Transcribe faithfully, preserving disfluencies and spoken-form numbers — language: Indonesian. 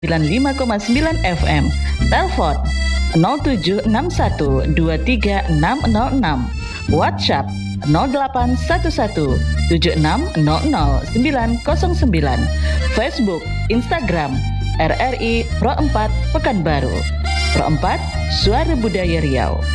sembilan puluh lima koma sembilan F M. Telepon nol tujuh enam satu dua tiga enam nol enam. WhatsApp nol delapan satu satu tujuh enam nol nol sembilan nol sembilan. Facebook, Instagram R R I Pro empat Pekanbaru. Pro empat Suara Budaya Riau.